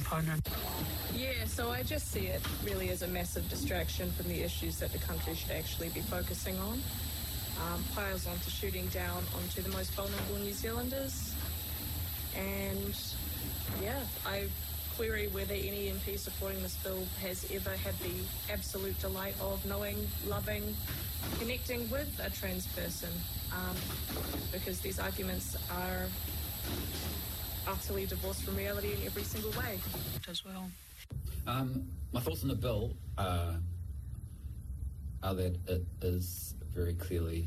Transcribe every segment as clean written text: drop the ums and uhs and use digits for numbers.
component. Yeah, so I just see it really as a massive distraction from the issues that the country should actually be focusing on. Piles onto shooting down onto the most vulnerable New Zealanders. And yeah, I query whether any MP supporting this bill has ever had the absolute delight of knowing, loving, connecting with a trans person, because these arguments are utterly divorced from reality in every single way. As well. My thoughts on the bill are that it is very clearly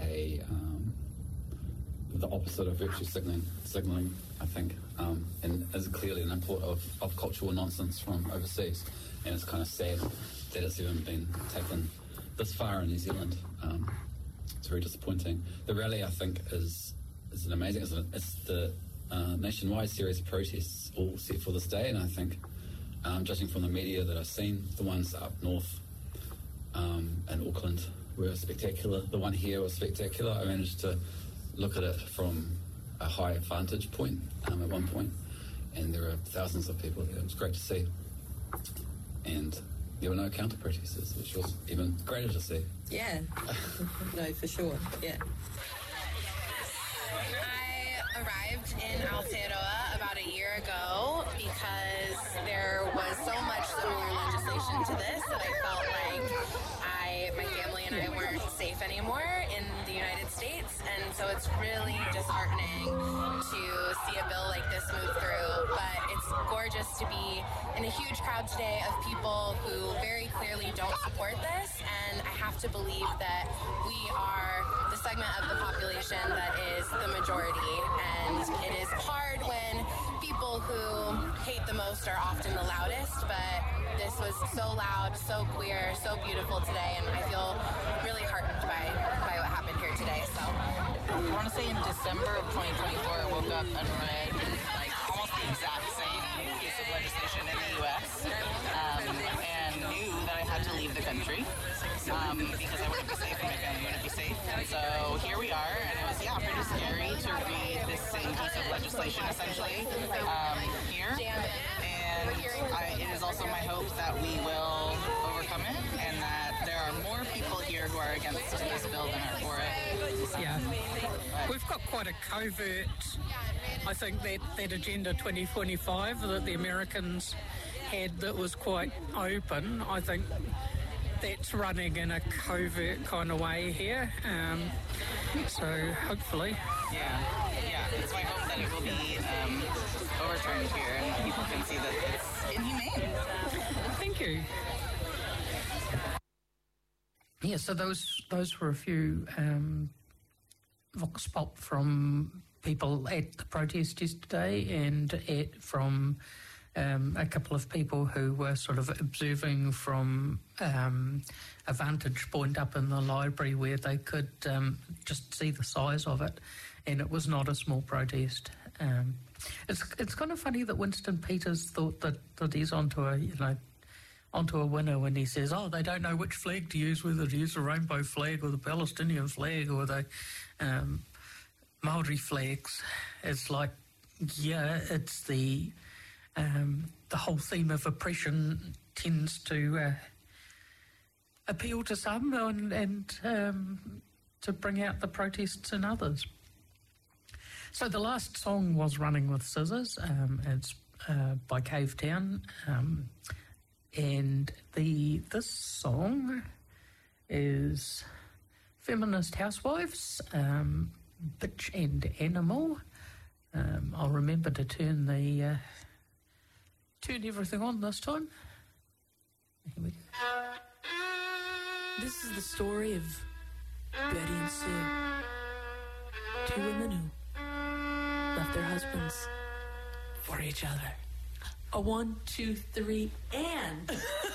the opposite of virtue signalling, I think, and is clearly an import of cultural nonsense from overseas. And it's kind of sad that it's even been taken this far in New Zealand. It's very disappointing. The rally, I think, is an amazing. It's the nationwide series of protests all set for this day, and I think, judging from the media that I've seen, the ones up north in Auckland were spectacular. The one here was spectacular. I managed to look at it from a high vantage point at one point, and there were thousands of people there. It was great to see. And there were no counter-protesters, which was even greater to see. Yeah. No, for sure. Yeah. I arrived in Aotearoa about a year ago because there was so much similar legislation to this that I felt like my family and I weren't safe anymore in the United States, and so it's really disheartening to see a bill like this move through. But it's gorgeous to be in a huge crowd today of people who very clearly don't support this, and I have to believe that we are the segment of the population that is the majority, and it is hard when people who hate the most are often the loudest, but this was so loud, so queer, so beautiful today, and I feel really heartened by what happened here today. So I want to say in December of 2024, I woke up and read like almost the exact same piece of legislation in the U.S. And knew that I had to leave the country because I wouldn't be safe and my family wouldn't be safe. And so here we are, and it was pretty scary to read this same piece of legislation essentially here. And it is also my hope that we will overcome it, and that there are more people here who are against this bill than are for it. Yeah. We've got quite a covert, I think, that Agenda 2025 that the Americans had that was quite open. I think that's running in a covert kind of way here. So hopefully. Yeah. It's my hope that it will be overturned here and that people can see that it's inhumane. Thank you. Yeah, so those were a few vox pop from people at the protest yesterday, and from a couple of people who were sort of observing from a vantage point up in the library where they could just see the size of it, and it was not a small protest. It's kind of funny that Winston Peters thought that he's onto a winner when he says, they don't know which flag to use, whether to use the rainbow flag or the Palestinian flag or the Maori flags. It's like, it's the whole theme of oppression tends to appeal to some and to bring out the protests in others. So the last song was Running with Scissors. It's by Cave Town. And this song is Feminist Housewives, Bitch and Animal. I'll remember to turn everything on this time. Here we go. This is the story of Betty and Sue, two women who left their husbands for each other. A 1, 2, 3, and